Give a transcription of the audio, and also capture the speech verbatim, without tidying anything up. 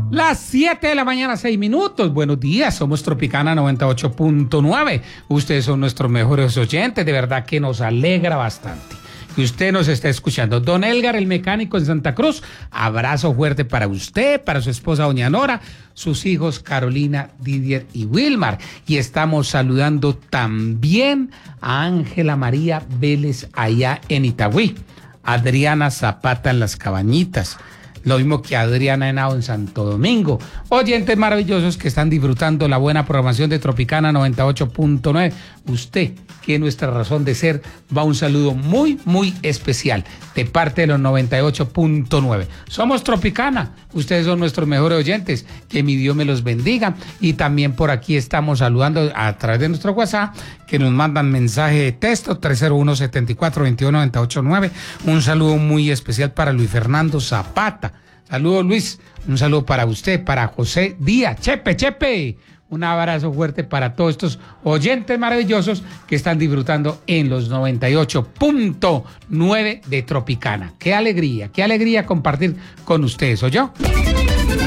Las siete de la mañana, seis minutos. Buenos días, somos Tropicana noventa y ocho punto nueve. Ustedes son nuestros mejores oyentes, de verdad que nos alegra bastante que usted nos esté escuchando. Don Elgar, el mecánico en Santa Cruz, abrazo fuerte para usted, para su esposa doña Nora, sus hijos Carolina, Didier y Wilmar. Y estamos saludando también a Ángela María Vélez allá en Itagüí, Adriana Zapata en Las Cabañitas, lo mismo que Adriana Henao en Santo Domingo. Oyentes maravillosos que están disfrutando la buena programación de Tropicana noventa y ocho punto nueve. Usted, que es nuestra razón de ser, va un saludo muy, muy especial de parte de los noventa y ocho punto nueve. Somos Tropicana, ustedes son nuestros mejores oyentes, que mi Dios me los bendiga. Y también por aquí estamos saludando a través de nuestro WhatsApp, que nos mandan mensaje de texto tres cero uno, siete cuatro, dos uno, nueve ocho nueve. Un saludo muy especial para Luis Fernando Zapata. Saludos, Luis. Un saludo para usted, para José Díaz. Chepe, Chepe. Un abrazo fuerte para todos estos oyentes maravillosos que están disfrutando en los noventa y ocho punto nueve de Tropicana. Qué alegría, qué alegría compartir con ustedes, ¿oyó?